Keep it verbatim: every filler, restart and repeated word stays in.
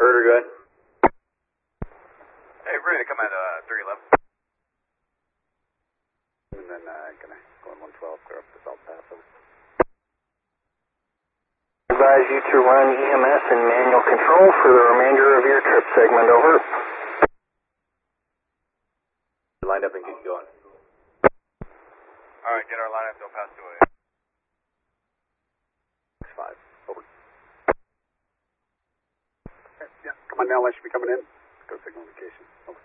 Heard her good. Hey, we're going to come at uh, three eleven. And then uh, gonna go on one twelve, clear up the South Paso. Advise you to run E M S and manual control for the remainder of your trip segment, over. Lined up and get going. Alright, get our lineup to El Paso A. six five, over. Okay, yeah, come on now, I should be coming in. Go signal indication. Over.